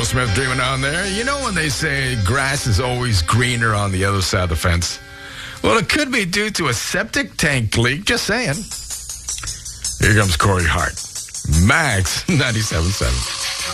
Smith dreaming on there. You know when they say grass is always greener on the other side of the fence? Well, it could be due to a septic tank leak. Just saying. Here comes Corey Hart. Max 97.7.